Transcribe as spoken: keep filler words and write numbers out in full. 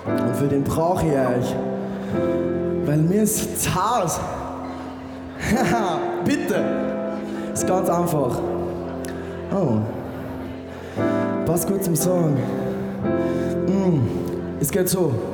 Und für den brauche ich euch. Weil mir ist zu Haus. Haha, bitte. Ist ganz einfach. Oh. Passt gut zum Song. Mm. Es geht so.